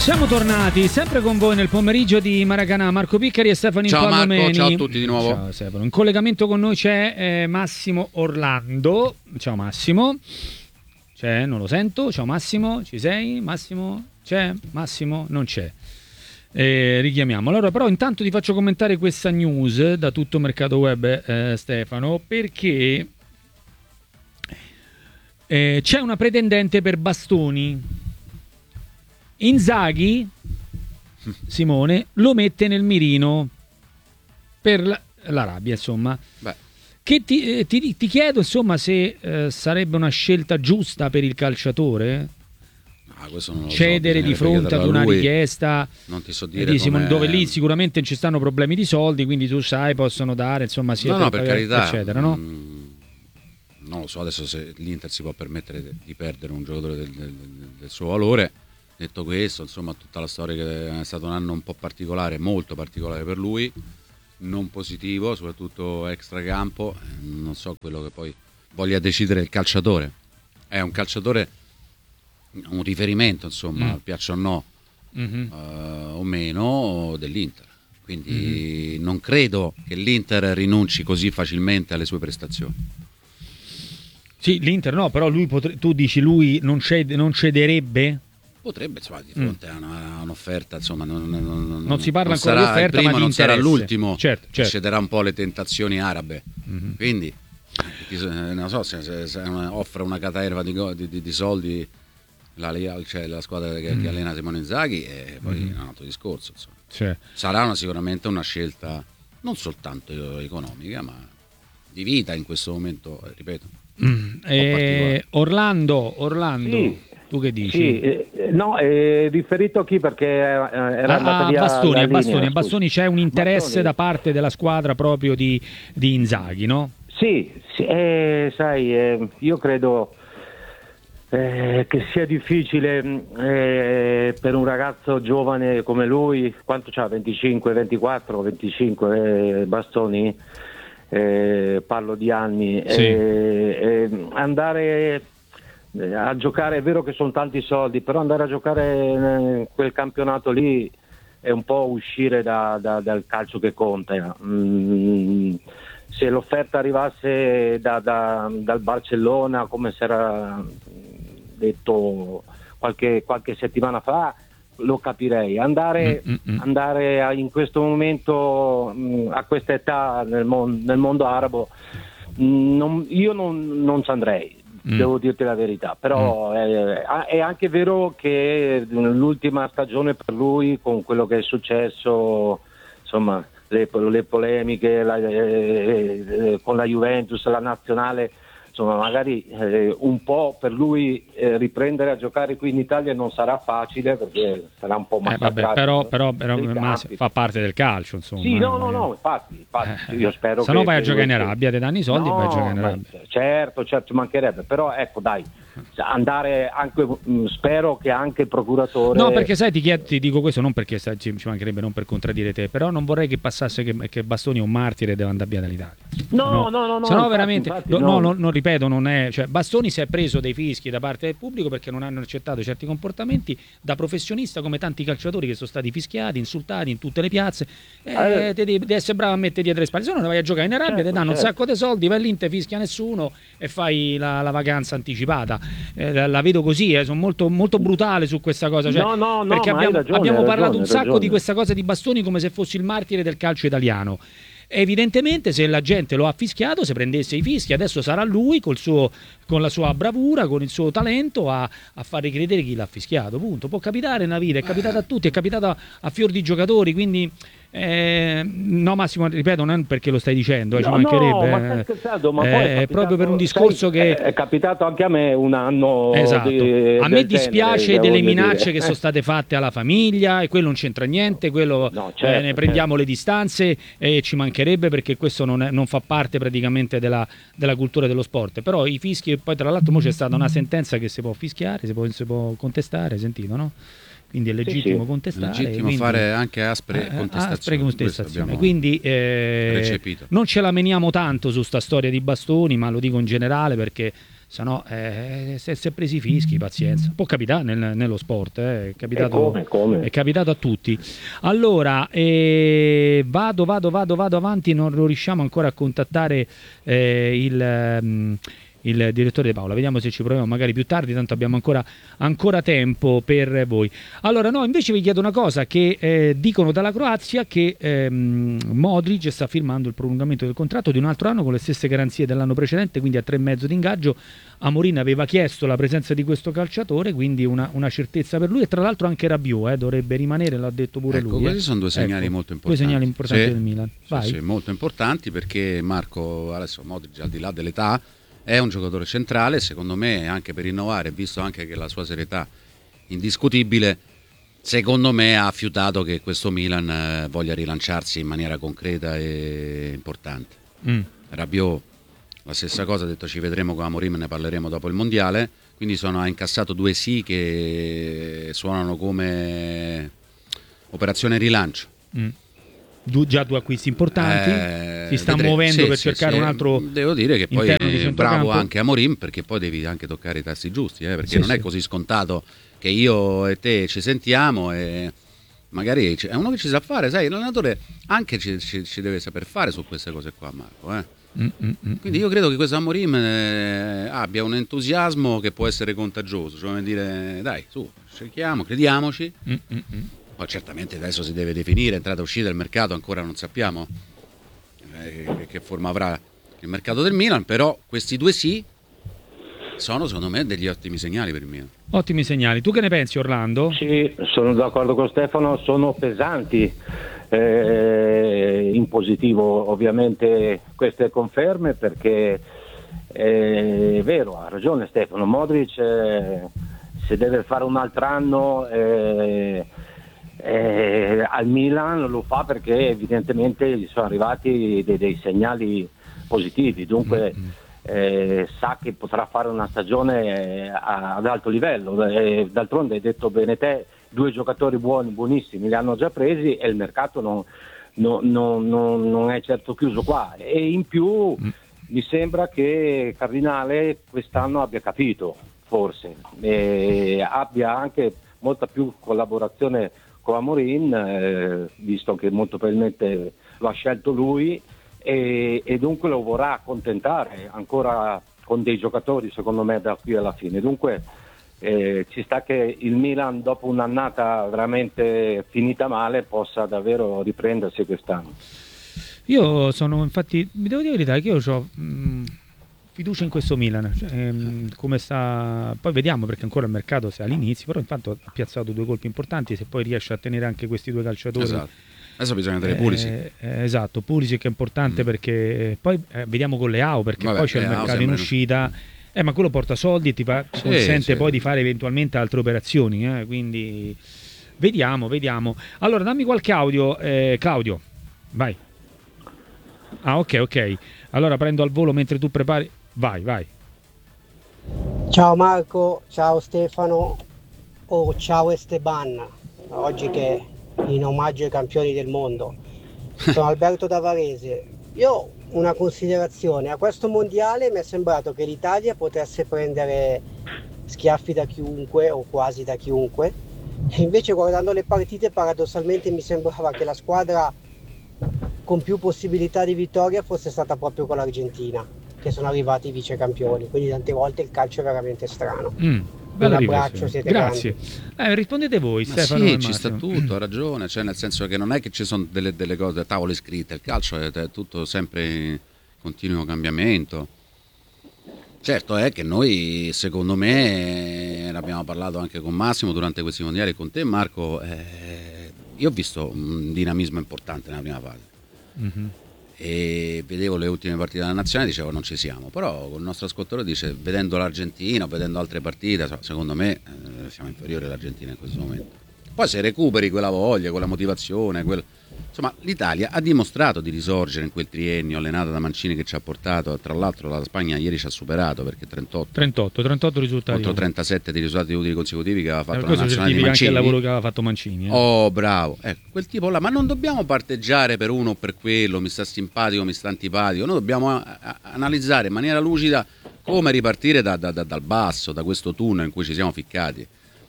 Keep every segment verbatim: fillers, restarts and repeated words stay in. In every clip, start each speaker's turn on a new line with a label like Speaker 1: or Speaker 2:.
Speaker 1: Siamo tornati sempre con voi nel pomeriggio di Maracanã. Marco Piccari e Stefano
Speaker 2: Ciao
Speaker 1: Impallomeni.
Speaker 2: Marco, ciao a tutti di nuovo.
Speaker 1: Ciao Stefano. In collegamento con noi c'è eh, Massimo Orlando. Ciao Massimo. C'è? Non lo sento. Ciao Massimo, ci sei? Massimo? C'è? Massimo? Non c'è. Eh, richiamiamo. Allora, però intanto ti faccio commentare questa news da tutto Mercato Web, eh, Stefano, perché eh, c'è una pretendente per Bastoni. Inzaghi, Simone, lo mette nel mirino per la, l'Arabia, insomma.
Speaker 2: Beh.
Speaker 1: Che ti, eh, ti, ti chiedo, insomma, se eh, sarebbe una scelta giusta per il calciatore
Speaker 2: ah, questo non lo
Speaker 1: cedere
Speaker 2: so,
Speaker 1: di fronte ad una
Speaker 2: lui.
Speaker 1: richiesta
Speaker 2: Non ti so dire
Speaker 1: di Simone,
Speaker 2: come...
Speaker 1: dove lì sicuramente ci stanno problemi di soldi, quindi tu sai, possono dare, insomma, sia
Speaker 2: no, no, per carità,
Speaker 1: eccetera, no?
Speaker 2: Mh, non lo so adesso se l'Inter si può permettere di perdere un giocatore del, del, del suo valore. Detto questo, insomma, tutta la storia che è stato un anno un po' particolare, molto particolare per lui, non positivo, soprattutto extracampo, non so quello che poi voglia decidere il calciatore. È un calciatore, un riferimento, insomma, mm. piaccia o no, mm-hmm. uh, o meno, dell'Inter. Quindi mm-hmm. non credo che l'Inter rinunci così facilmente alle sue prestazioni.
Speaker 1: Sì, l'Inter no, però lui potre- tu dici lui non, cede- non cederebbe?
Speaker 2: Potrebbe, insomma, di fronte mm. a, una, a un'offerta, insomma, non, non, non,
Speaker 1: non si parla
Speaker 2: non
Speaker 1: ancora
Speaker 2: sarà
Speaker 1: di offerta,
Speaker 2: il primo,
Speaker 1: ma di
Speaker 2: non
Speaker 1: interesse.
Speaker 2: Sarà l'ultimo,
Speaker 1: certo, certo.
Speaker 2: Cederà un po' le tentazioni arabe, mm-hmm. quindi non so se, se, se una, offre una caterva di, di, di soldi la, cioè, la squadra che, mm. che allena Simone Inzaghi, e poi mm. è un altro discorso, insomma.
Speaker 1: Cioè.
Speaker 2: Sarà una, sicuramente una scelta non soltanto economica, ma di vita in questo momento, ripeto.
Speaker 1: Mm. Eh, Orlando, Orlando.
Speaker 3: Sì.
Speaker 1: Tu che dici?
Speaker 3: Sì, eh, no, è riferito a chi, perché era
Speaker 1: a,
Speaker 3: andata
Speaker 1: a
Speaker 3: via
Speaker 1: Bastoni,
Speaker 3: la
Speaker 1: a Bastoni,
Speaker 3: linea,
Speaker 1: a Bastoni c'è un interesse
Speaker 3: Bastoni.
Speaker 1: da parte della squadra proprio di, di Inzaghi, no?
Speaker 3: Sì, sì eh, sai, eh, io credo eh, che sia difficile eh, per un ragazzo giovane come lui, quanto c'ha? venticinque, ventiquattro, venticinque eh, Bastoni? Eh, parlo di anni,
Speaker 1: sì.
Speaker 3: eh, eh, andare a giocare, è vero che sono tanti soldi, però andare a giocare in quel campionato lì è un po' uscire da, da, dal calcio che conta. Mm, se l'offerta arrivasse da, da, dal Barcellona, come si era detto qualche, qualche settimana fa, lo capirei. Andare, mm-hmm. andare a, in questo momento, mh, a questa età nel, mon- nel mondo arabo, mh, non, io non, non ci andrei. Mm. Devo dirti la verità, però mm. è, è anche vero che l'ultima stagione per lui, con quello che è successo, insomma, le, le polemiche la, eh, eh, con la Juventus, la nazionale, insomma, magari eh, un po' per lui eh, riprendere a giocare qui in Italia non sarà facile, perché sarà un po' massacrato.
Speaker 1: Eh, vabbè, però, però, però ma fa parte del calcio, insomma.
Speaker 3: Sì, no, no, no, infatti, infatti
Speaker 1: eh,
Speaker 3: io spero
Speaker 1: se
Speaker 3: che...
Speaker 1: no vai a giocare in
Speaker 3: che...
Speaker 1: Arabia, ti danno i soldi,
Speaker 3: no,
Speaker 1: e vai a giocare in Arabia.
Speaker 3: Certo, certo, mancherebbe, però ecco, dai, andare anche, spero che anche il procuratore...
Speaker 1: No, perché sai, ti, chiedo, ti dico questo non perché ci, ci mancherebbe, non per contraddire te, però non vorrei che passasse che, che Bastoni è un martire e deve andare via dall'Italia.
Speaker 3: No, no, no, no, no,
Speaker 1: se no
Speaker 3: infatti,
Speaker 1: veramente
Speaker 3: infatti,
Speaker 1: no,
Speaker 3: no.
Speaker 1: no, non ripeto, non è, cioè Bastoni si è preso dei fischi da parte del pubblico perché non hanno accettato certi comportamenti da professionista, come tanti calciatori che sono stati fischiati, insultati in tutte le piazze. Eh, eh. Devi, devi essere bravo a mettere dietro le spalle, se no vai a giocare in Arabia,
Speaker 3: certo,
Speaker 1: ti danno
Speaker 3: certo.
Speaker 1: un sacco di soldi, vai lì, non ti fischia nessuno e fai la, la vacanza anticipata. Eh, la, la vedo così, eh, sono molto, molto brutale su questa cosa, cioè,
Speaker 3: no, no, no,
Speaker 1: perché abbiamo,
Speaker 3: ragione,
Speaker 1: abbiamo parlato
Speaker 3: ragione,
Speaker 1: un sacco
Speaker 3: ragione.
Speaker 1: di questa cosa di Bastoni come se fosse il martire del calcio italiano. Evidentemente se la gente lo ha fischiato, se prendesse i fischi, adesso sarà lui col suo, con la sua bravura, con il suo talento a, a fare credere chi l'ha fischiato, punto. Può capitare nella vita, è capitato a tutti, è capitato a, a fior di giocatori, quindi eh, no Massimo, ripeto, non è perché lo stai dicendo, eh, ci
Speaker 3: no,
Speaker 1: mancherebbe,
Speaker 3: no, ma stai scherzando, ma
Speaker 1: eh,
Speaker 3: poi è,
Speaker 1: è proprio per un discorso
Speaker 3: sai,
Speaker 1: che
Speaker 3: è capitato anche a me un anno,
Speaker 1: esatto.
Speaker 3: di,
Speaker 1: a me dispiace
Speaker 3: genere,
Speaker 1: delle minacce
Speaker 3: dire.
Speaker 1: che sono state fatte alla famiglia, e quello non c'entra niente, quello
Speaker 3: no, certo,
Speaker 1: eh, ne prendiamo
Speaker 3: certo.
Speaker 1: le distanze e ci mancherebbe, perché questo non, è, non fa parte praticamente della, della cultura dello sport. Però i fischi, e poi tra l'altro mo c'è stata una sentenza che si può fischiare, si può, si può contestare, sentito, no? Quindi è legittimo
Speaker 3: sì, sì.
Speaker 1: contestare,
Speaker 2: è legittimo
Speaker 1: quindi,
Speaker 2: fare anche aspre
Speaker 1: eh,
Speaker 2: contestazioni,
Speaker 1: aspre contestazioni.
Speaker 2: Questo
Speaker 1: quindi eh,
Speaker 2: recepito.
Speaker 1: non ce la meniamo tanto su sta storia di Bastoni, ma lo dico in generale perché se no eh, se si è presi i fischi, pazienza. Può capitare nel, nello sport, eh. È capitato,
Speaker 3: come, come?
Speaker 1: è capitato a tutti. Allora, eh, vado, vado, vado, vado avanti, non riusciamo ancora a contattare eh, il... Um, il direttore De Paola, vediamo se ci proviamo magari più tardi, tanto abbiamo ancora, ancora tempo per voi. Allora no, invece vi chiedo una cosa, che eh, dicono dalla Croazia che ehm, Modric sta firmando il prolungamento del contratto di un altro anno con le stesse garanzie dell'anno precedente, quindi a tre e mezzo di ingaggio. Amorin aveva chiesto la presenza di questo calciatore, quindi una, una certezza per lui, e tra l'altro anche Rabiot eh, dovrebbe rimanere, l'ha detto pure
Speaker 2: ecco,
Speaker 1: lui.
Speaker 2: Questi
Speaker 1: eh.
Speaker 2: sono due segnali
Speaker 1: ecco,
Speaker 2: molto importanti.
Speaker 1: Due segnali importanti
Speaker 2: sì,
Speaker 1: del Milan. Vai.
Speaker 2: Sì, sì, molto importanti, perché Marco, adesso Modric al di là dell'età è un giocatore centrale, secondo me, anche per innovare, visto anche che la sua serietà indiscutibile, secondo me ha fiutato che questo Milan eh, voglia rilanciarsi in maniera concreta e importante. Mm. Rabiot, la stessa cosa, ha detto ci vedremo con Amorim, ne parleremo dopo il Mondiale, quindi sono, ha incassato due sì che suonano come operazione rilancio. Mm.
Speaker 1: Du, già due acquisti importanti,
Speaker 2: eh,
Speaker 1: si sta
Speaker 2: vedremo.
Speaker 1: muovendo
Speaker 2: sì,
Speaker 1: per
Speaker 2: sì,
Speaker 1: cercare
Speaker 2: sì.
Speaker 1: un altro.
Speaker 2: Devo dire che poi è bravo anche Amorim, perché poi devi anche toccare i tasti giusti, eh, perché sì, non sì. è così scontato che io e te ci sentiamo e magari è uno che ci sa fare, sai, l'allenatore anche ci, ci, ci deve saper fare su queste cose qua, Marco, eh. Mm-mm. Quindi io credo che questo Amorim eh, abbia un entusiasmo che può essere contagioso, cioè dire dai, su, cerchiamo, crediamoci. Mm-mm. Poi certamente adesso si deve definire entrata e uscita del mercato, ancora non sappiamo eh, che forma avrà il mercato del Milan, però questi due sì sono secondo me degli ottimi segnali per il Milan.
Speaker 1: Ottimi segnali. Tu che ne pensi, Orlando?
Speaker 3: Sì, sono d'accordo con Stefano, sono pesanti eh, in positivo ovviamente queste conferme, perché eh, è vero, ha ragione Stefano, Modric eh, se deve fare un altro anno eh, Eh, al Milan lo fa perché evidentemente gli sono arrivati dei, dei segnali positivi, dunque mm-hmm. eh, sa che potrà fare una stagione eh, ad alto livello, eh, d'altronde hai detto bene te, due giocatori buoni, buonissimi li hanno già presi e il mercato non, non, non, non, non è certo chiuso qua, e in più mm. mi sembra che Cardinale quest'anno abbia capito, forse eh, abbia anche molta più collaborazione con Amorim, eh, visto che molto probabilmente lo ha scelto lui, e, e dunque lo vorrà accontentare ancora con dei giocatori secondo me da qui alla fine. Dunque eh, ci sta che il Milan dopo un'annata veramente finita male possa davvero riprendersi quest'anno.
Speaker 1: Io sono infatti, mi devo dire la verità, che io ho mh, fiducia in questo Milan, cioè, ehm, come sta, poi vediamo, perché ancora il mercato è all'inizio, però intanto ha piazzato due colpi importanti, se poi riesce a tenere anche questi due calciatori.
Speaker 2: Esatto. Adesso bisogna vedere
Speaker 1: eh,
Speaker 2: Pulisic.
Speaker 1: Eh, esatto, Pulisic è importante mm. perché poi eh, vediamo con Leao, perché
Speaker 2: Vabbè,
Speaker 1: poi c'è
Speaker 2: Leao
Speaker 1: il mercato in uscita, eh, ma quello porta soldi e ti fa, sì, consente sì. poi di fare eventualmente altre operazioni, eh, quindi vediamo, vediamo. Allora dammi qualche audio, eh, Claudio, vai. Ah ok, ok, allora prendo al volo mentre tu prepari. Vai, vai.
Speaker 4: Ciao Marco, ciao Stefano, oh, ciao Esteban, oggi che in omaggio ai campioni del mondo. Sono Alberto da Varese. Io una considerazione, a questo mondiale mi è sembrato che l'Italia potesse prendere schiaffi da chiunque o quasi da chiunque, e invece guardando le partite paradossalmente mi sembrava che la squadra con più possibilità di vittoria fosse stata proprio con l'Argentina, che sono arrivati vice campioni, quindi tante volte il calcio è veramente strano. Mm, un abbraccio, siete
Speaker 1: grazie. Eh, rispondete voi,
Speaker 2: Ma
Speaker 1: Stefano.
Speaker 2: Sì, ci sta tutto, ha ragione, cioè nel senso che non è che ci sono delle, delle cose, tavole scritte, il calcio è, è tutto sempre in continuo cambiamento. Certo è che noi, secondo me, ne abbiamo parlato anche con Massimo durante questi mondiali, con te Marco, eh, io ho visto un dinamismo importante nella prima fase. Mm-hmm. E vedevo le ultime partite della nazionale, dicevo non ci siamo, però il nostro ascoltatore dice, vedendo l'Argentina, vedendo altre partite, secondo me eh, siamo inferiori all'Argentina in questo momento. Poi se recuperi quella voglia, quella motivazione, quel... insomma l'Italia ha dimostrato di risorgere in quel triennio allenata da Mancini, che ci ha portato, tra l'altro la Spagna ieri ci ha superato perché trentotto,
Speaker 1: trentotto, trentotto risultati
Speaker 2: contro trentasette di risultati utili consecutivi che aveva fatto
Speaker 1: eh,
Speaker 2: la nazionale di Mancini.
Speaker 1: Anche il lavoro che aveva fatto Mancini, eh.
Speaker 2: Oh bravo, ecco, quel tipo là, ma non dobbiamo parteggiare per uno o per quello, mi sta simpatico, mi sta antipatico, noi dobbiamo a- a- analizzare in maniera lucida come ripartire da, da, da, dal basso, da questo tunnel in cui ci siamo ficcati.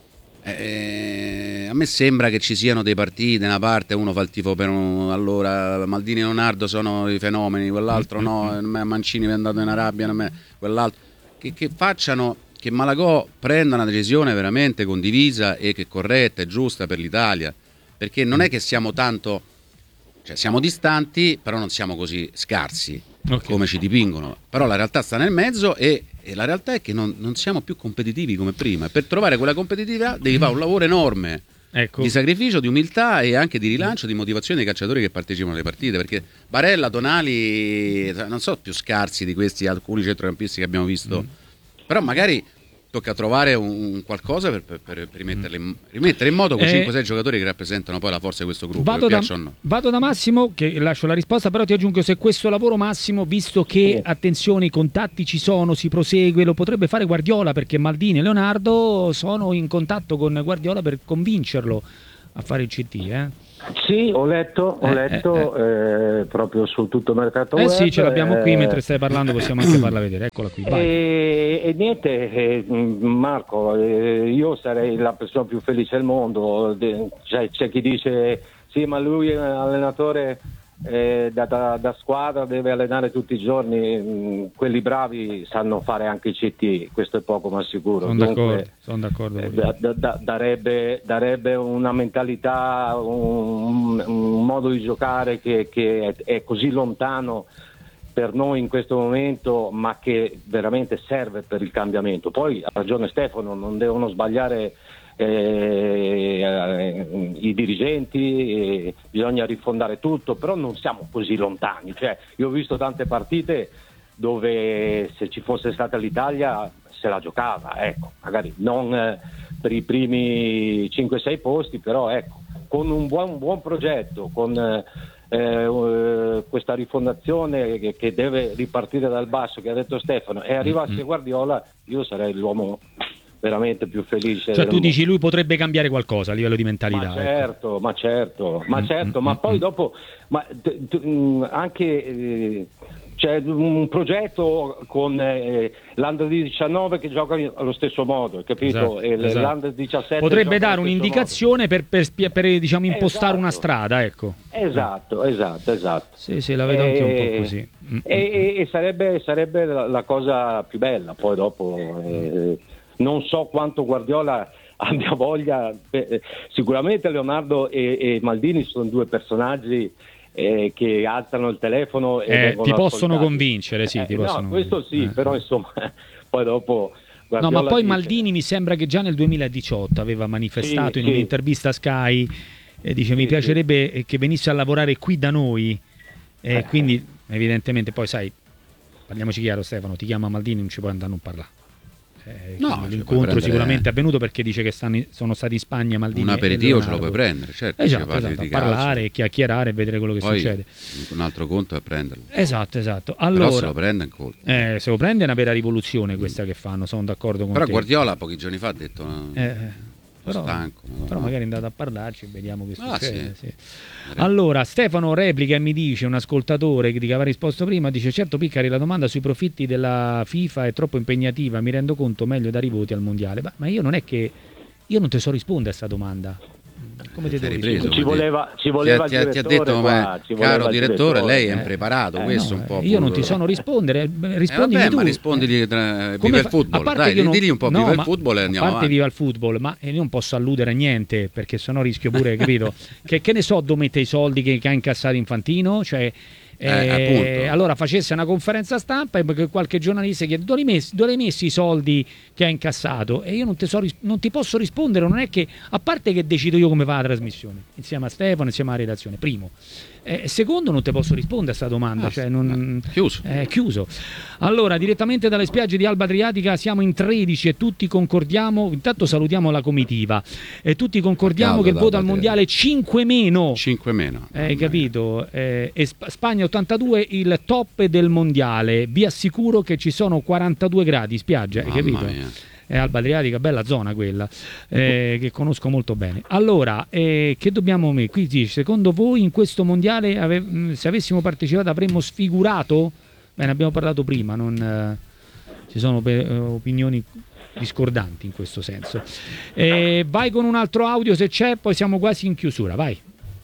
Speaker 2: Eh, a me sembra che ci siano dei partiti, da una parte uno fa il tifo per un, allora Maldini e Leonardo sono i fenomeni, quell'altro no, Mancini è andato in Arabia, quell'altro, che, che facciano, che Malagò prenda una decisione veramente condivisa e che corretta e giusta per l'Italia, perché non è che siamo tanto, cioè siamo distanti, però non siamo così scarsi, okay, come ci dipingono, però la realtà sta nel mezzo e, e la realtà è che non, non siamo più competitivi come prima, e per trovare quella competitività devi fare un lavoro enorme, ecco, di sacrificio, di umiltà e anche di rilancio, di motivazione dei calciatori che partecipano alle partite, perché Barella, Tonali non sono più scarsi di questi alcuni centrocampisti che abbiamo visto, mm. però magari tocca trovare un qualcosa per, per, per rimetterle, in, rimettere in moto quei eh, cinque sei giocatori che rappresentano poi la forza di questo gruppo.
Speaker 1: Vado da, no. vado da Massimo, che lascio la risposta, però ti aggiungo, se questo lavoro, Massimo, visto che, oh. attenzione, i contatti ci sono, si prosegue, lo potrebbe fare Guardiola, perché Maldini e Leonardo sono in contatto con Guardiola per convincerlo a fare il C T, eh?
Speaker 3: Sì, ho letto, ho letto eh, eh, eh. proprio su tutto il mercato
Speaker 1: eh
Speaker 3: web.
Speaker 1: Sì, ce l'abbiamo
Speaker 3: eh,
Speaker 1: qui, mentre stai parlando possiamo anche farla vedere, eccola qui. Vai.
Speaker 3: E, e niente, eh, Marco, eh, io sarei la persona più felice del mondo. C'è, c'è chi dice sì, ma lui è un allenatore eh, da, da, da squadra, deve allenare tutti i giorni. Mh, quelli bravi sanno fare anche i C T, questo è poco ma sicuro.
Speaker 1: Sono d'accordo, sono d'accordo
Speaker 3: eh, da, da, darebbe, darebbe una mentalità, un, un modo di giocare che, che è, è così lontano per noi in questo momento, ma che veramente serve per il cambiamento. Poi ha ragione Stefano, non devono sbagliare Eh, eh, i dirigenti, eh, bisogna rifondare tutto, però non siamo così lontani, cioè, io ho visto tante partite dove se ci fosse stata l'Italia se la giocava, ecco, magari non eh, per i primi cinque sei posti, però ecco, con un buon, un buon progetto, con eh, eh, questa rifondazione che, che deve ripartire dal basso, che ha detto Stefano, e arrivasse mm-hmm. Guardiola, io sarei l'uomo veramente più felice.
Speaker 1: Cioè tu dici lui potrebbe cambiare qualcosa a livello di mentalità.
Speaker 3: Ma certo, ecco. ma certo, ma certo, mm, ma mm, poi mm. dopo ma t- t- anche eh, c'è un progetto con eh, l'Under diciannove che gioca allo stesso modo, capito?
Speaker 1: Esatto,
Speaker 3: e
Speaker 1: esatto.
Speaker 3: l'Under diciassette
Speaker 1: potrebbe dare un'indicazione per, per, per, per diciamo impostare
Speaker 3: esatto.
Speaker 1: una strada, ecco.
Speaker 3: Esatto, esatto, esatto.
Speaker 1: Sì, sì, la vedo e, anche un po' così.
Speaker 3: E, e, e sarebbe, sarebbe la, la cosa più bella, poi dopo eh, non so quanto Guardiola abbia voglia, eh, sicuramente Leonardo e, e Maldini sono due personaggi eh, che alzano il telefono e
Speaker 1: eh, ti possono
Speaker 3: ascoltati.
Speaker 1: convincere, sì, ti
Speaker 3: eh,
Speaker 1: possono
Speaker 3: no, questo sì,
Speaker 1: eh.
Speaker 3: però insomma poi dopo
Speaker 1: Guardiola no, ma poi
Speaker 3: dice...
Speaker 1: Maldini mi sembra che già nel duemiladiciotto aveva manifestato sì, in sì. un'intervista a Sky e dice sì, mi piacerebbe sì. che venisse a lavorare qui da noi e eh. quindi evidentemente poi sai, parliamoci chiaro Stefano, ti chiama Maldini, non ci puoi andare a non parlare. Eh,
Speaker 2: no,
Speaker 1: l'incontro sicuramente è avvenuto perché dice che stanno, sono stati in Spagna Maldini
Speaker 2: un aperitivo ce lo puoi prendere, certo,
Speaker 1: esatto, esatto, a parlare, chiacchierare e vedere quello che
Speaker 2: poi
Speaker 1: succede.
Speaker 2: Un altro conto è prenderlo,
Speaker 1: esatto, esatto. Allora,
Speaker 2: però se lo prende in conto,
Speaker 1: eh, se lo prende è una vera rivoluzione questa mm. che fanno, sono d'accordo con
Speaker 2: però
Speaker 1: te.
Speaker 2: Guardiola pochi giorni fa ha detto
Speaker 1: eh, però,
Speaker 2: stanco, no,
Speaker 1: però
Speaker 2: no.
Speaker 1: magari è andato a parlarci, vediamo che
Speaker 2: ah,
Speaker 1: succede.
Speaker 2: Sì.
Speaker 1: Sì. Allora Stefano replica e mi dice, un ascoltatore che aveva risposto prima, dice certo Piccari, la domanda sui profitti della FIFA è troppo impegnativa, mi rendo conto, meglio dare i voti al mondiale, ma, ma io non è che io non te so rispondere a questa domanda. Come ti
Speaker 2: ripreso,
Speaker 3: ci voleva, ci voleva
Speaker 2: ti, ti, ti ha detto
Speaker 3: qua,
Speaker 2: ma, caro direttore, lei è
Speaker 1: eh,
Speaker 2: impreparato,
Speaker 1: eh,
Speaker 2: questo
Speaker 1: no,
Speaker 2: un po'
Speaker 1: io non ti sono rispondere, rispondimi
Speaker 2: eh, vabbè,
Speaker 1: tu.
Speaker 2: ma rispondigli tra, viva il football, dai, non, digli un po' no, viva il football e andiamo
Speaker 1: a parte
Speaker 2: avanti.
Speaker 1: Viva il football, ma io non posso alludere a niente perché sennò rischio pure, capito? che, che ne so dove mette i soldi che, che ha incassato Infantino, cioè Eh, eh, allora facesse una conferenza stampa e qualche giornalista chiede dove hai messi, dove hai messi i soldi che ha incassato, e io non ti, so, non ti posso rispondere, non è che, a parte che decido io come va la trasmissione insieme a Stefano, insieme alla redazione, primo, eh, secondo non ti posso rispondere a questa domanda, ah, cioè non,
Speaker 2: chiuso.
Speaker 1: Eh, chiuso. Allora direttamente dalle spiagge di Alba Adriatica siamo in tredici e tutti concordiamo, intanto salutiamo la comitiva e tutti concordiamo caldo, che il voto al mondiale cinque meno
Speaker 2: cinque meno
Speaker 1: hai eh, capito? Eh, e Spagna ottantadue il top del mondiale, vi assicuro che ci sono quarantadue gradi spiaggia, hai capito? È Alba Adriatica, bella zona quella, eh, che conosco molto bene. Allora, eh, che dobbiamo mettere? Qui dice, secondo voi in questo mondiale ave- se avessimo partecipato avremmo sfigurato? Beh, ne abbiamo parlato prima, non... Eh, ci sono eh, opinioni discordanti in questo senso. Eh, vai con un altro audio se c'è, poi siamo quasi in chiusura, vai.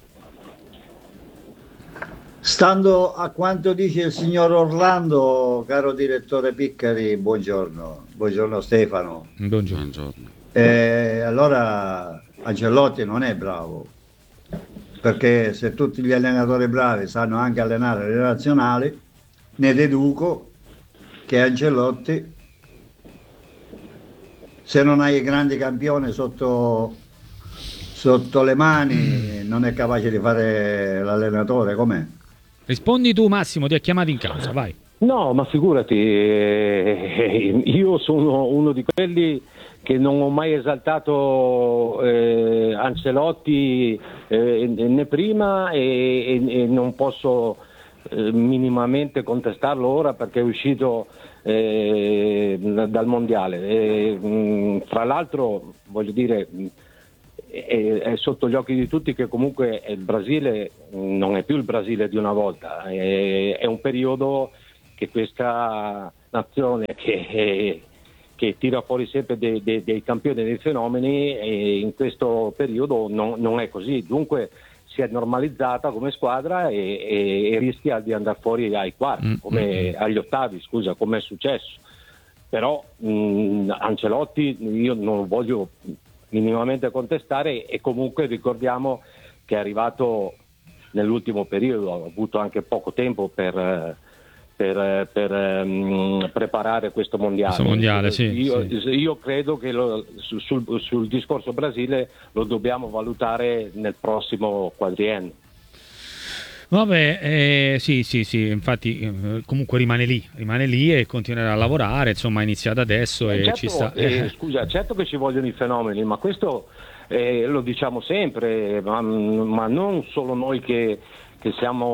Speaker 5: Stando a quanto dice il signor Orlando, caro direttore Piccari, buongiorno, buongiorno Stefano.
Speaker 1: Buongiorno.
Speaker 2: Buongiorno.
Speaker 5: Eh, allora Ancelotti non è bravo, perché se tutti gli allenatori bravi sanno anche allenare le nazionali, ne deduco che Ancelotti, se non hai i grandi campioni sotto, sotto le mani, non è capace di fare l'allenatore. Com'è?
Speaker 1: Rispondi tu, Massimo, ti ha chiamato in causa, vai.
Speaker 3: No, ma figurati, eh, io sono uno di quelli che non ho mai esaltato eh, Ancelotti eh, né prima e, e, e non posso eh, minimamente contestarlo ora perché è uscito eh, dal mondiale. E, mh, fra l'altro, voglio dire, è, è sotto gli occhi di tutti che comunque il Brasile non è più il Brasile di una volta, è, è un periodo che questa nazione che, che tira fuori sempre dei, dei, dei campioni, dei fenomeni, e in questo periodo non, non è così, dunque si è normalizzata come squadra e, e, e rischia di andare fuori ai quarti, come, agli ottavi, scusa, come è successo. Però mh, Ancelotti io non voglio minimamente contestare, e comunque ricordiamo che è arrivato nell'ultimo periodo, ha avuto anche poco tempo per... per, per um, preparare questo mondiale,
Speaker 1: questo mondiale sì,
Speaker 3: io,
Speaker 1: sì.
Speaker 3: io credo che lo, su, sul, sul discorso Brasile lo dobbiamo valutare nel prossimo quadriennio.
Speaker 1: Vabbè, eh, sì, sì, sì, infatti eh, comunque rimane lì, rimane lì e continuerà a lavorare, insomma, ha iniziato adesso e
Speaker 3: certo,
Speaker 1: ci sta.
Speaker 3: Eh, scusa, certo che ci vogliono i fenomeni, ma questo eh, lo diciamo sempre, ma, ma non solo noi che che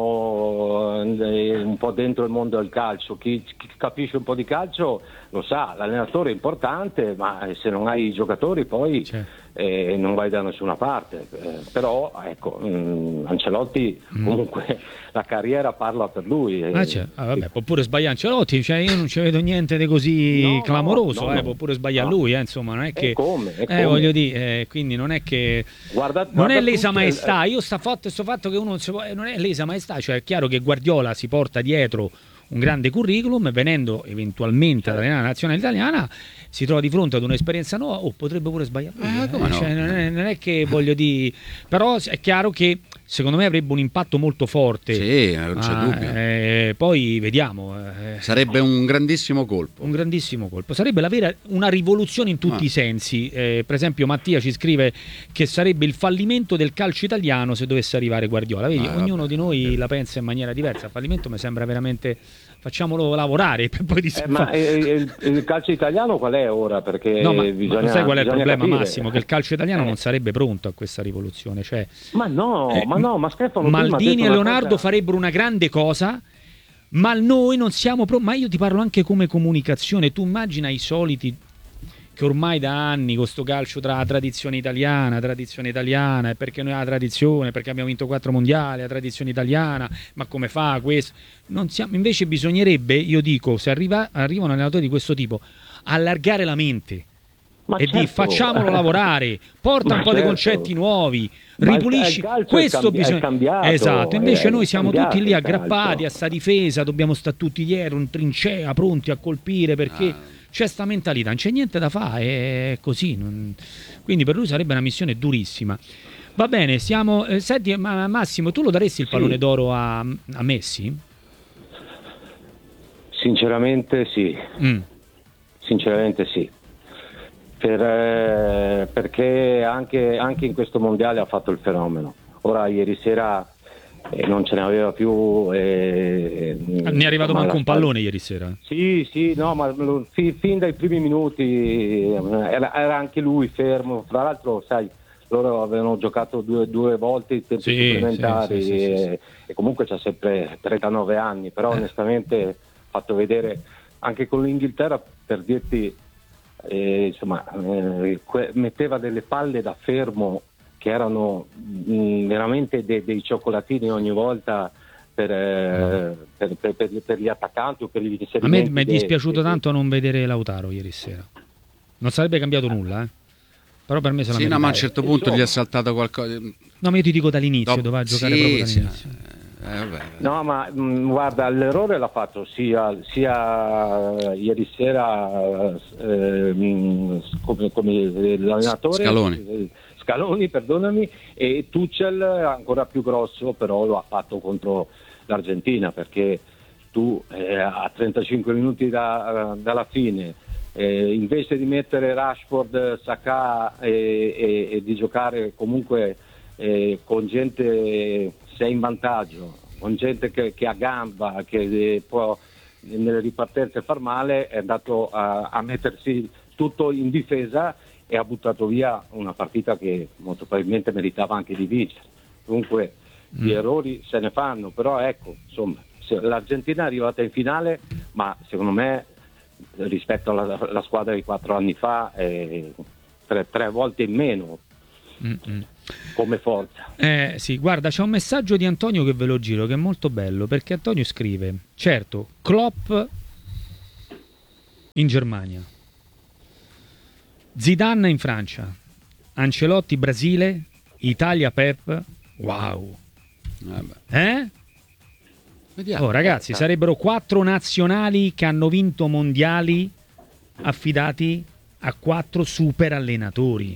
Speaker 3: siamo un po' dentro il mondo del calcio, chi, chi capisce un po' di calcio lo sa, l'allenatore è importante, ma se non hai i giocatori poi eh, non vai da nessuna parte, eh, però ecco, mh, Ancelotti mm. comunque la carriera parla per lui.
Speaker 1: Ah, cioè, ah, vabbè, può pure sbagliare Ancelotti, cioè io non ci vedo niente di così no, clamoroso, no, no, eh, può pure sbagliare no. lui, eh, insomma, non è che...
Speaker 3: E come? E
Speaker 1: eh,
Speaker 3: come?
Speaker 1: Voglio dire, eh, quindi non è che...
Speaker 3: Guarda,
Speaker 1: non
Speaker 3: guarda
Speaker 1: è lesa
Speaker 3: tutte,
Speaker 1: maestà, io sta fatto questo fatto che uno non si può... non è lesa maestà, cioè è chiaro che Guardiola si porta dietro un grande curriculum, venendo eventualmente ad allenare la nazionale italiana si trova di fronte ad un'esperienza nuova, o oh, potrebbe pure sbagliare, eh, eh, no? Cioè, non, è, non è che voglio dire, però è chiaro che secondo me avrebbe un impatto molto forte.
Speaker 2: Sì, non c'è
Speaker 1: ah,
Speaker 2: dubbio.
Speaker 1: Eh, poi vediamo. Eh,
Speaker 2: sarebbe un grandissimo colpo.
Speaker 1: Un grandissimo colpo. Sarebbe la vera, una rivoluzione in tutti ah. i sensi. Eh, per esempio Mattia ci scrive che sarebbe il fallimento del calcio italiano se dovesse arrivare Guardiola. Vedi, ah, ognuno vabbè. di noi la pensa in maniera diversa. Il fallimento mi sembra veramente... facciamolo lavorare per poi
Speaker 3: eh, ma il, il calcio italiano qual è ora? Perché
Speaker 1: no, ma,
Speaker 3: bisogna,
Speaker 1: ma sai qual è il problema,
Speaker 3: capire.
Speaker 1: Massimo? Che il calcio italiano eh. non sarebbe pronto a questa rivoluzione, cioè,
Speaker 3: ma no, eh, ma no, ma Stefano
Speaker 1: Maldini e Leonardo
Speaker 3: cosa...
Speaker 1: farebbero una grande cosa, ma noi non siamo pronti. Ma io ti parlo anche come comunicazione, tu immagina i soliti che ormai da anni con sto calcio tra la tradizione italiana, tradizione italiana, e perché noi ha la tradizione, perché abbiamo vinto quattro mondiali, la tradizione italiana, ma come fa questo? Non siamo, invece bisognerebbe, io dico, se arriva, arriva un allenatore di questo tipo, allargare la mente ma e certo. di facciamolo lavorare, porta ma un po' certo. dei concetti nuovi, ripulisci, questo bisogna... Esatto, invece noi siamo tutti lì aggrappati a sta difesa, dobbiamo stare tutti dietro, in trincea, pronti a colpire perché... Ah. C'è sta mentalità, non c'è niente da fare, è così. Non... Quindi per lui sarebbe una missione durissima. Va bene, siamo. Eh, senti, ma, Massimo, tu lo daresti il pallone sì. d'oro a, a Messi?
Speaker 3: Sinceramente sì. Mm. Sinceramente sì. Per, eh, perché anche, anche in questo mondiale ha fatto il fenomeno. Ora, ieri sera. E non ce ne aveva più eh,
Speaker 1: ne è arrivato manco un pallone ieri sera
Speaker 3: sì sì no ma lo, fi, fin dai primi minuti era, era anche lui fermo, tra l'altro sai loro avevano giocato due, due volte i tempi sì, supplementari sì, sì, sì, e, sì, sì. e comunque c'ha sempre trentanove anni, però eh. onestamente fatto vedere anche con l'Inghilterra, per dirti eh, insomma eh, que- metteva delle palle da fermo che erano mh, veramente de- dei cioccolatini ogni volta per, eh, per, per, per, per gli attaccanti o per gli inserimenti.
Speaker 1: A me mi è
Speaker 3: dei-
Speaker 1: dispiaciuto
Speaker 3: dei-
Speaker 1: tanto non vedere Lautaro ieri sera. Non sarebbe cambiato nulla, eh. Però per me se la
Speaker 2: Sì, no, ma a un
Speaker 1: meritava.
Speaker 2: certo punto
Speaker 3: Insomma.
Speaker 2: gli è saltato qualcosa.
Speaker 1: No, ma io ti dico dall'inizio,
Speaker 2: Dopo-
Speaker 1: doveva giocare
Speaker 2: sì,
Speaker 1: proprio
Speaker 2: sì,
Speaker 1: dall'inizio.
Speaker 2: eh, vabbè.
Speaker 3: No, ma mh, guarda, l'errore l'ha fatto sia, sia ieri sera eh, mh, come, come l'allenatore
Speaker 2: Scaloni.
Speaker 3: eh, Scaloni, perdonami, e Tuchel ancora più grosso, però lo ha fatto contro l'Argentina, perché tu eh, a trentacinque minuti da- dalla fine, eh, invece di mettere Rashford, Saka e, e- e di giocare comunque eh, con gente, sei in vantaggio, con gente che, che ha gamba, che eh, può nelle ripartenze far male, è andato a, a mettersi tutto in difesa e ha buttato via una partita che molto probabilmente meritava anche di vincere. Comunque gli
Speaker 1: Mm.
Speaker 3: errori se ne fanno, però ecco, insomma, se l'Argentina è arrivata in finale, ma secondo me rispetto alla, alla squadra di quattro anni fa è tre, tre volte in meno
Speaker 1: Mm-mm.
Speaker 3: come forza.
Speaker 1: Eh, sì, guarda, c'è un messaggio di Antonio che ve lo giro, che è molto bello, perché Antonio scrive: certo, Klopp in Germania, Zidane in Francia, Ancelotti Brasile, Italia Pep. Wow.
Speaker 2: Vabbè.
Speaker 1: Eh?
Speaker 2: Vediamo.
Speaker 1: Oh, ragazzi, sarebbero quattro nazionali che hanno vinto mondiali affidati a quattro super allenatori.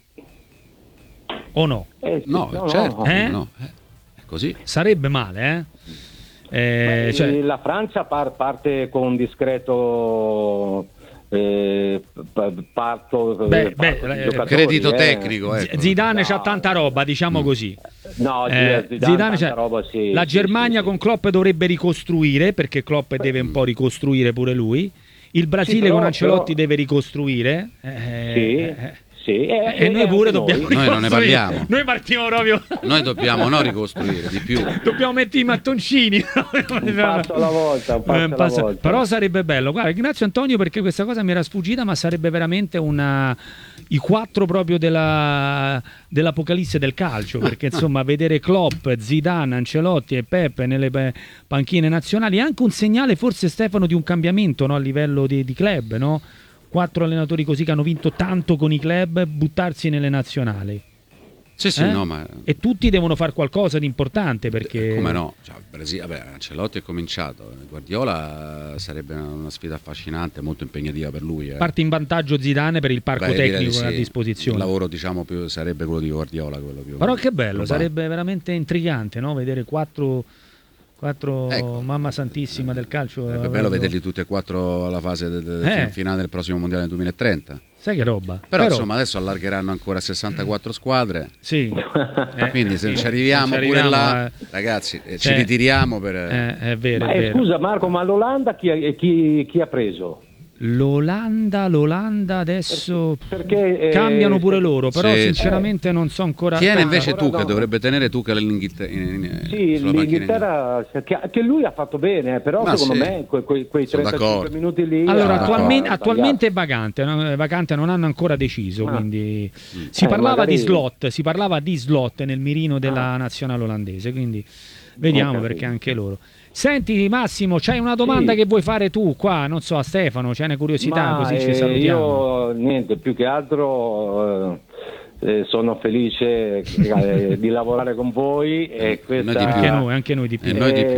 Speaker 1: O no?
Speaker 3: Eh, sì,
Speaker 2: No,
Speaker 3: no,
Speaker 2: certo,
Speaker 3: no.
Speaker 1: Eh?
Speaker 2: no, eh, è così.
Speaker 1: Sarebbe male, eh? Eh,
Speaker 3: Beh,
Speaker 1: cioè-
Speaker 3: la Francia par- parte con un discreto eh, p- parto,
Speaker 1: Beh,
Speaker 3: parto
Speaker 1: beh,
Speaker 3: di
Speaker 1: eh,
Speaker 3: giocatori,
Speaker 2: Credito
Speaker 3: eh.
Speaker 2: tecnico,
Speaker 1: Z-
Speaker 2: ecco.
Speaker 1: Zidane
Speaker 3: No.
Speaker 1: c'ha tanta roba, diciamo così.
Speaker 3: No,
Speaker 1: Eh,
Speaker 3: Zidane,
Speaker 1: Zidane
Speaker 3: tanta
Speaker 1: c'ha-
Speaker 3: roba, sì,
Speaker 1: la
Speaker 3: sì,
Speaker 1: Germania
Speaker 3: sì,
Speaker 1: con
Speaker 3: sì.
Speaker 1: Klopp dovrebbe ricostruire, perché Klopp deve un po' ricostruire pure lui. Il Brasile
Speaker 3: però-
Speaker 1: con Ancelotti
Speaker 3: però-
Speaker 1: deve ricostruire. Eh,
Speaker 3: Sì,
Speaker 1: eh,
Speaker 3: sì, e,
Speaker 1: e noi pure
Speaker 3: anche
Speaker 1: dobbiamo
Speaker 2: Noi non ne
Speaker 1: ricostruire.
Speaker 2: parliamo.
Speaker 1: Noi partiamo proprio.
Speaker 2: Noi dobbiamo no ricostruire di più.
Speaker 1: Dobbiamo mettere i mattoncini.
Speaker 3: Un passo alla volta, un passo
Speaker 1: Eh,
Speaker 3: alla
Speaker 1: passa-
Speaker 3: volta.
Speaker 1: Però sarebbe bello. Guarda, ringrazio Antonio perché questa cosa mi era sfuggita, ma sarebbe veramente una i quattro proprio della dell'apocalisse del calcio, perché insomma vedere Klopp, Zidane, Ancelotti e Pepe nelle pe- panchine nazionali è anche un segnale, forse, Stefano, di un cambiamento, no, a livello di, di club, no? Quattro allenatori così che hanno vinto tanto con i club, buttarsi nelle nazionali.
Speaker 2: Sì, sì,
Speaker 1: Eh?
Speaker 2: no, ma
Speaker 1: E tutti devono fare qualcosa di importante, perché
Speaker 2: come no? Cioè, Brasile, vabbè, Ancelotti è cominciato. Guardiola sarebbe una, una sfida affascinante, molto impegnativa per lui. Eh.
Speaker 1: parte in vantaggio Zidane per il parco
Speaker 2: Beh, direi
Speaker 1: tecnico
Speaker 2: di sì.
Speaker 1: a disposizione.
Speaker 2: Il lavoro, diciamo, più sarebbe quello di Guardiola. Quello più
Speaker 1: Però che bello,
Speaker 2: probabile.
Speaker 1: sarebbe veramente intrigante, no? Vedere quattro, quattro
Speaker 2: Ecco.
Speaker 1: mamma santissima del calcio.
Speaker 2: Sarebbe
Speaker 1: eh,
Speaker 2: bello
Speaker 1: proprio-
Speaker 2: vederli tutti e quattro alla fase del, del
Speaker 1: Eh.
Speaker 2: finale del prossimo mondiale del duemilatrenta.
Speaker 1: Sai che roba?
Speaker 2: Però, insomma, adesso allargheranno ancora a sessantaquattro squadre.
Speaker 1: sì. Eh,
Speaker 2: Quindi se
Speaker 1: sì.
Speaker 2: ci arriviamo,
Speaker 1: Se ci
Speaker 2: pure
Speaker 1: arriviamo,
Speaker 2: là,
Speaker 1: eh,
Speaker 2: ragazzi, eh, ci
Speaker 1: eh,
Speaker 2: ritiriamo per...
Speaker 1: eh, è vero,
Speaker 3: Ma,
Speaker 1: è
Speaker 3: eh,
Speaker 1: vero.
Speaker 3: scusa Marco, ma l'Olanda chi, ha- chi- chi ha preso?
Speaker 1: L'Olanda, l'Olanda adesso
Speaker 3: Perché eh,
Speaker 1: cambiano pure loro, però
Speaker 2: sì,
Speaker 1: sinceramente non so ancora.
Speaker 2: Tiene
Speaker 1: Ah,
Speaker 2: invece
Speaker 3: ancora
Speaker 2: Tuchel,
Speaker 3: no.
Speaker 2: dovrebbe tenere Tuchel l'Inghilterra. in- in-
Speaker 3: Sì,
Speaker 2: sulla panchina.
Speaker 3: l'Inghilterra, che, che lui ha fatto bene, eh, però
Speaker 2: Ma
Speaker 3: secondo
Speaker 2: sì.
Speaker 3: me que- que- quei
Speaker 2: Sono
Speaker 3: trentacinque
Speaker 2: d'accordo.
Speaker 3: minuti lì...
Speaker 1: Allora,
Speaker 3: ha-
Speaker 1: attualmente,
Speaker 3: ha
Speaker 1: attualmente è vacante, no? È vacante, non hanno ancora deciso,
Speaker 3: Ah.
Speaker 1: quindi si
Speaker 3: Eh,
Speaker 1: parlava
Speaker 3: magari-
Speaker 1: di slot, si parlava di slot nel mirino della
Speaker 3: Ah.
Speaker 1: nazionale olandese, quindi vediamo,
Speaker 3: Ho capito.
Speaker 1: perché anche loro. Senti Massimo, c'hai una domanda
Speaker 3: Sì.
Speaker 1: che vuoi fare tu qua, non so, a Stefano, c'è una curiosità,
Speaker 3: Ma,
Speaker 1: così ci
Speaker 3: eh,
Speaker 1: salutiamo.
Speaker 3: Io niente, più che altro eh, eh, sono felice eh, di lavorare con voi e questa,
Speaker 2: Noi di più.
Speaker 1: Anche noi, anche noi di più.
Speaker 2: E noi di più.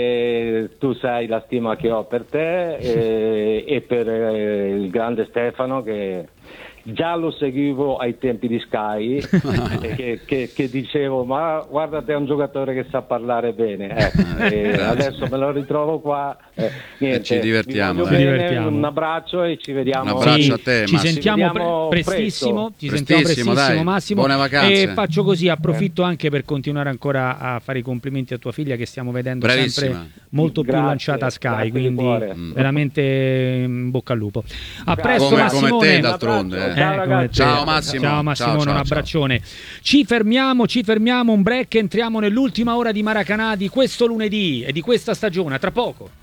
Speaker 3: Eh, tu sai la stima che ho per te eh, e per eh, il grande Stefano, che già lo seguivo ai tempi di Sky e che, che- che dicevo ma guarda, te è un giocatore che sa parlare bene. Ecco, e
Speaker 2: Grazie.
Speaker 3: adesso me lo ritrovo qua, eh, niente,
Speaker 2: ci divertiamo,
Speaker 3: vi voglio
Speaker 2: dai.
Speaker 3: bene,
Speaker 1: Ci divertiamo.
Speaker 3: un abbraccio e ci vediamo.
Speaker 2: Un abbraccio
Speaker 1: Sì,
Speaker 2: a te,
Speaker 1: ci
Speaker 2: Massimo.
Speaker 1: sentiamo,
Speaker 3: Ci vediamo
Speaker 1: pre- prestissimo,
Speaker 3: presto.
Speaker 1: ci sentiamo
Speaker 2: Prestissimo,
Speaker 1: prestissimo,
Speaker 2: dai.
Speaker 1: Massimo.
Speaker 2: Buone vacanze.
Speaker 1: E faccio così, approfitto anche per continuare ancora a fare i complimenti a tua figlia, che stiamo vedendo
Speaker 2: Bravissima.
Speaker 1: sempre molto più
Speaker 3: Grazie,
Speaker 1: lanciata a Sky,
Speaker 3: grazie di
Speaker 1: quindi
Speaker 3: cuore.
Speaker 2: Mm.
Speaker 1: veramente in bocca al lupo. A presto
Speaker 2: Come- come
Speaker 1: Massimone.
Speaker 2: te, d'altronde, eh.
Speaker 3: Ciao,
Speaker 1: come
Speaker 3: ragazzi.
Speaker 1: te.
Speaker 2: Ciao, Massimo.
Speaker 1: Ciao Massimone,
Speaker 2: Ciao, ciao,
Speaker 1: un abbraccione. Ci fermiamo, ci fermiamo, un break, entriamo nell'ultima ora di Maracanà di questo lunedì e di questa stagione, a tra poco.